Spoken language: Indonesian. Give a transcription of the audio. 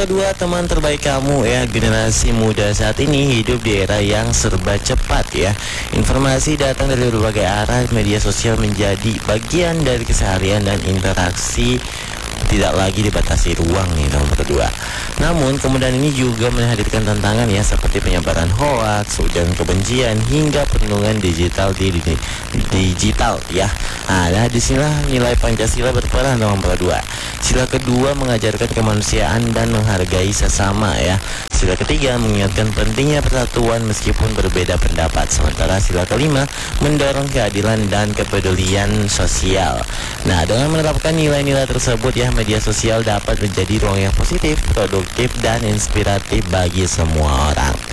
kedua, teman terbaik kamu ya. Generasi muda saat ini hidup di era yang serba cepat ya. Informasi datang dari berbagai arah, media sosial menjadi bagian dari keseharian dan interaksi tidak lagi dibatasi ruang nih nomor kedua. Namun kemudian ini juga menghadirkan tantangan ya, seperti penyebaran hoaks, ujaran kebencian hingga perlindungan digital digital ya. Nah, disinilah nilai Pancasila berperan nomor dua. Sila kedua mengajarkan kemanusiaan dan menghargai sesama ya. Sila ketiga mengingatkan pentingnya persatuan meskipun berbeda pendapat. Sementara sila kelima mendorong keadilan dan kepedulian sosial. Nah, dengan menerapkan nilai-nilai tersebut ya, media sosial dapat menjadi ruang yang positif, produktif, dan inspiratif bagi semua orang.